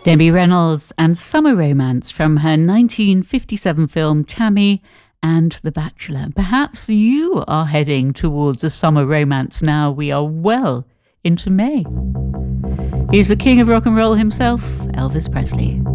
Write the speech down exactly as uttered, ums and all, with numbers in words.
Debbie Reynolds and Summer Romance from her nineteen fifty-seven film Tammy and The Bachelor. Perhaps you are heading towards a summer romance now. We are well into May. Here's the king of rock and roll himself, Elvis Presley.